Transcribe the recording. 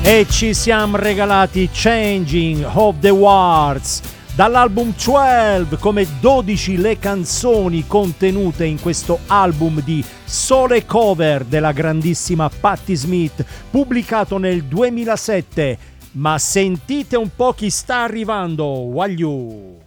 E ci siamo regalati Changing of the Words dall'album 12, come 12 le canzoni contenute in questo album di sole cover della grandissima Patti Smith, pubblicato nel 2007. Ma sentite un po' chi sta arrivando, Wagliù!